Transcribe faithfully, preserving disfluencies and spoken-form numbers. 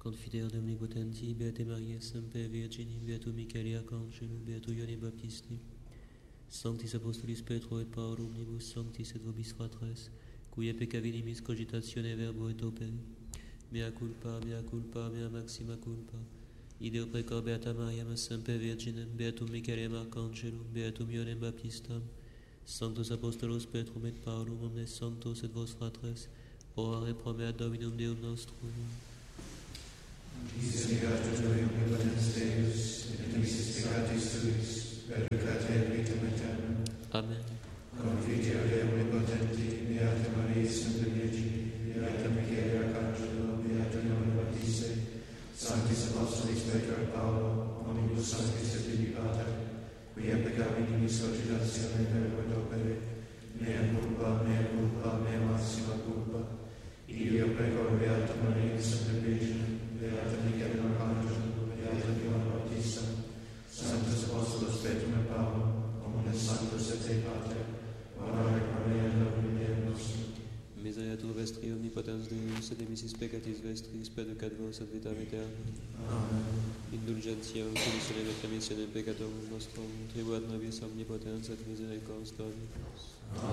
Confidere omnipotenti, Beate Maria, Semper Virgini, Beatum Michaeli Arcangelo, Beatum Ioanne Baptisti, Sanctis Apostolis Petro et Paolo, omnibus sanctis et vobis fratres, cuia peccavinimis cogitatione verbo et opere, mea culpa, mea culpa, mea maxima culpa, ideo precor Beata Mariam, Semper Virginem, Beatum Michaelem Arcangelum, Beatum Ioannem Baptistam, Sanctus Apostolos Petrum et Paulum, omnes sanctos et vos fratres, ora repromeat Dominum Deum nostrum. Misericorde Tui, omnipotens Deus, et dimissis peccatis Tuis, perdicate et vitam aeternam. Amen. Confiteor Dei omnipotenti, Beata Maria, Semper Virgini, Beata Michaeli Arcangelo, Beata Ioanne Baptiste, Sanctis Apostolis Petro et Paolo, omnibus sanctis et Filii Pater, quia peccavinimis cogitatione verbo et opere, mea culpa, mea culpa, mea maxima culpa, ideo precor Beata Maria, Semper Virginem, Beata Michaelem Arcangelo, Beata Ioanne Baptista, Sanctus Apostolos Petrum et Paolo, omnes sanctos et Dei Pater, ora et pro mea Domini Deum nostrum. Misereatur vestri omnipotens Deus, et dimissis peccatis vestris, perdicate vos ad vitam aeternam. Amen. Indulgentiam, solutionem et remissionem peccatorum nostrum, tribuat nobis omnipotens et misericors Dominus.